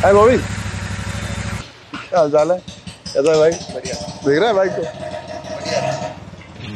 हाय बॉबी, क्या हाल चाल है? कैसा है भाई? बढ़िया। देख रहा है बाइक को?